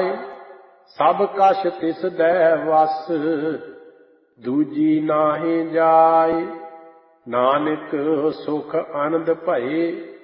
ਪਾਏ। ਸਭ ਕਛ ਤਿਸ ਦੈ ਵਸ, ਦੂਜੀ ਨਾਹੀਂ ਜਾਏ। ਨਾਨਕ ਸੁਖ ਆਨੰਦ ਭਏ,